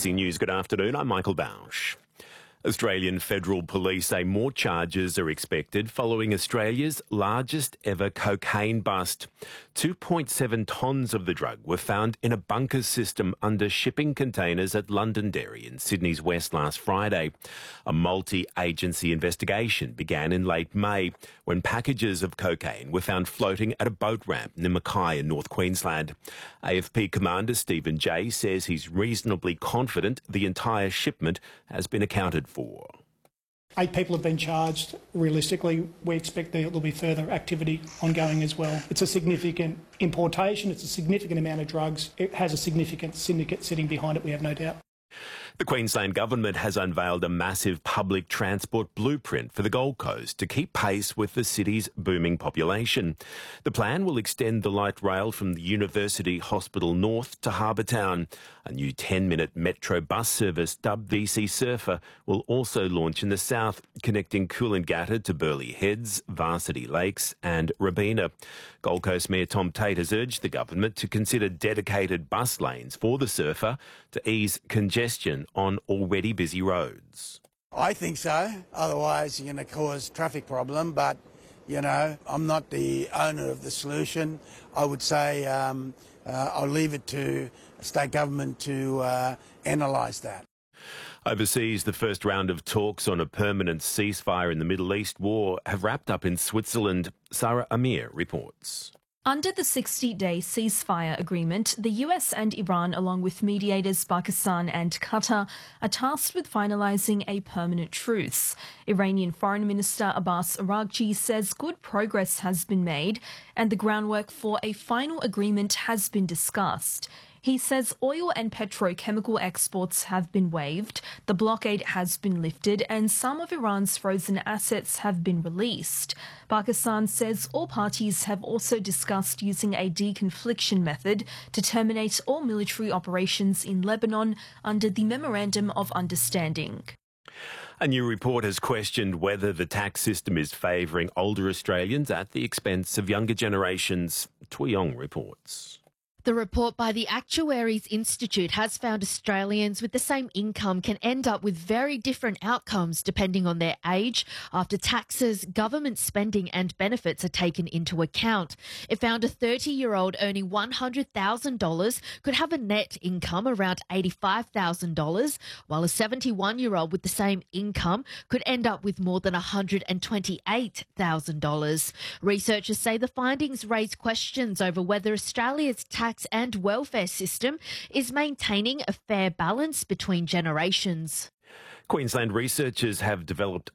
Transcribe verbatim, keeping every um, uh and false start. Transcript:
C News, good afternoon. I'm Michael Bausch. Australian Federal Police say more charges are expected following Australia's largest ever cocaine bust. two point seven tonnes of the drug were found in a bunker system under shipping containers at Londonderry in Sydney's west last Friday. A multi-agency investigation began in late May when packages of cocaine were found floating at a boat ramp near Mackay in North Queensland. A F P Commander Stephen Jay says he's reasonably confident the entire shipment has been accounted for. For. Eight people have been charged. Realistically, we expect there will be further activity ongoing as well. It's a significant importation, it's a significant amount of drugs. It has a significant syndicate sitting behind it, we have no doubt. The Queensland Government has unveiled a massive public transport blueprint for the Gold Coast to keep pace with the city's booming population. The plan will extend the light rail from the University Hospital North to Harbour Town. A new ten-minute metro bus service dubbed V C Surfer will also launch in the south, connecting Coolangatta to Burleigh Heads, Varsity Lakes and Robina. Gold Coast Mayor Tom Tate has urged the government to consider dedicated bus lanes for the Surfer to ease congestion on already busy roads. I think so. Otherwise, you're going to cause traffic problem. But, you know, I'm not the owner of the solution. I would say um, uh, I'll leave it to state government to uh, analyse that. Overseas, the first round of talks on a permanent ceasefire in the Middle East war have wrapped up in Switzerland. Sarah Amir reports. Under the sixty-day ceasefire agreement, the U S and Iran, along with mediators Pakistan and Qatar, are tasked with finalising a permanent truce. Iranian Foreign Minister Abbas Araghchi says good progress has been made and the groundwork for a final agreement has been discussed. He says oil and petrochemical exports have been waived, the blockade has been lifted, and some of Iran's frozen assets have been released. Pakistan says all parties have also discussed using a deconfliction method to terminate all military operations in Lebanon under the Memorandum of Understanding. A new report has questioned whether the tax system is favouring older Australians at the expense of younger generations. Tui Yong reports. The report by the Actuaries Institute has found Australians with the same income can end up with very different outcomes depending on their age after taxes, government spending and benefits are taken into account. It found a thirty-year-old earning one hundred thousand dollars could have a net income around eighty-five thousand dollars, while a seventy-one-year-old with the same income could end up with more than one hundred twenty-eight thousand dollars. Researchers say the findings raise questions over whether Australia's tax and welfare system is maintaining a fair balance between generations. Queensland researchers have developed